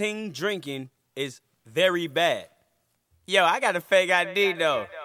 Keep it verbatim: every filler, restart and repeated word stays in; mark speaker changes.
Speaker 1: ting drinking is very bad. Yo, I got a fake I D though.